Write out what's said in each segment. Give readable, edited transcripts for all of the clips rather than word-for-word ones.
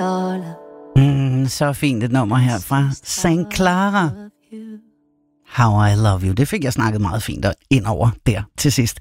Så fint et nummer her fra St. Clara. How I Love You. Det fik jeg snakket meget fint ind over der til sidst.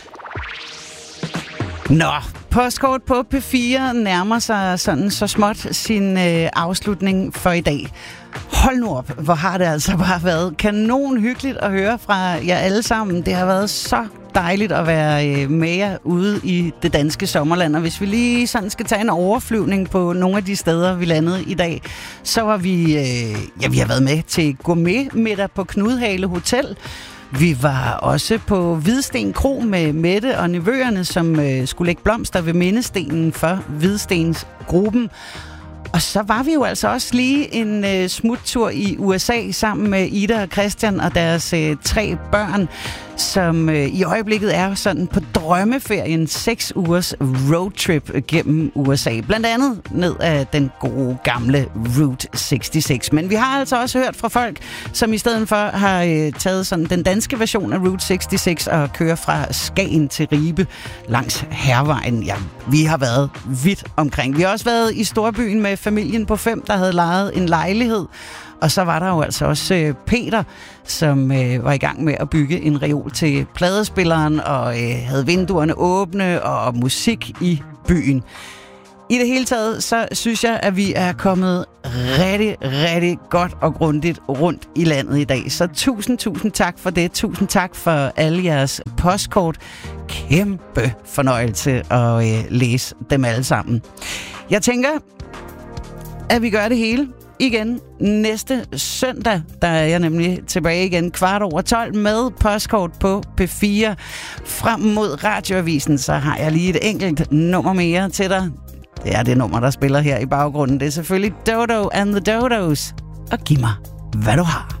Nå, postkort på P4 nærmer sig sådan så småt sin afslutning for i dag. Hold nu op, hvor har det altså bare været kanon hyggeligt at høre fra jer alle sammen. Det har været så dejligt at være med jer ude i det danske sommerland. Og hvis vi lige sådan skal tage en overflyvning på nogle af de steder, vi landede i dag, så var vi, vi har været med til gourmetmiddag på Knudhale Hotel. Vi var også på Hvidsten Kro med Mette og nevøerne, som skulle lægge blomster ved mindestenen for Hvidstensgruppen. Og så var vi jo altså også lige en smuttur i USA sammen med Ida og Christian og deres 3 børn, som i øjeblikket er sådan på drømmeferien 6 ugers roadtrip gennem USA. Blandt andet ned af den gode gamle Route 66. Men vi har altså også hørt fra folk, som i stedet for har taget sådan den danske version af Route 66 og kører fra Skagen til Ribe langs Hærvejen. Ja, vi har været vidt omkring. Vi har også været i storbyen med familien på 5, der havde lejet en lejlighed. Og så var der jo altså også Peter, som var i gang med at bygge en reol til pladespilleren og havde vinduerne åbne og musik i byen. I det hele taget, så synes jeg, at vi er kommet rigtig, rigtig godt og grundigt rundt i landet i dag. Så tusind tak for det. Tusind tak for alle jeres postkort. Kæmpe fornøjelse at læse dem alle sammen. Jeg tænker, at vi gør det hele igen næste søndag. Der er jeg nemlig tilbage igen 12:15 med postkort på P4. Frem mod radioavisen, så har jeg lige et enkelt nummer mere til dig. Det er det nummer, der spiller her i baggrunden. Det er selvfølgelig Dodo and the Dodos. Og giv mig, hvad du har.